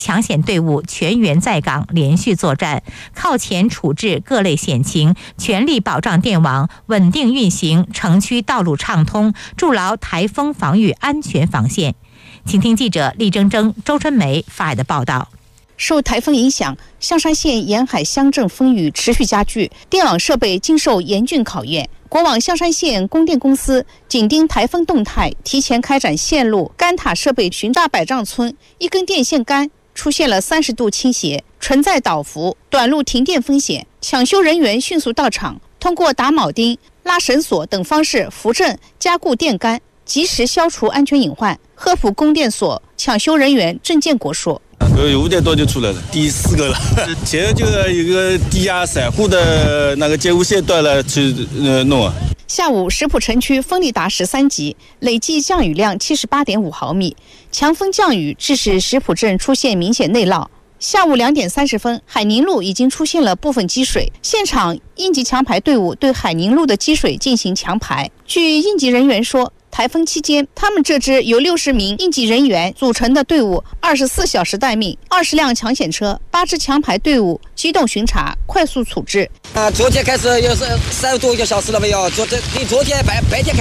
抢险队伍全员在岗，连续作战，靠前处置各类险情，全力保障电网稳定运行，城区道路畅通，筑牢台风防御安全防线。请听记者厉铮铮、周春梅发来的报道。 受台风影响，象山县沿海乡镇风雨持续加剧，电网设备经受严峻考验。国网象山县供电公司紧盯台风动态，提前开展线路干塔设备巡大百丈村一根电线杆出现了30度倾斜，存在倒伏、短路停电风险。抢修人员迅速到场，通过打铆钉、拉绳索等方式扶正加固电杆，及时消除安全隐患。合浦供电所抢修人员郑建国说 ：5点多就出来了，第4个了。现在就有个低压散户的那个接物线断了，去弄啊。 下午，石浦城区风力达13级，累计降雨量78.5毫米，强风降雨致使石浦镇出现明显内涝。下午2点30分，海宁路已经出现了部分积水，现场应急强排队伍对海宁路的积水进行强排。据应急人员说，台风期间，他们这支由60名应急人员组成的队伍24小时待命，20辆抢险车、8支强排队伍机动巡查，快速处置。 昨天开始有30多个小时了没有？昨天白天开始。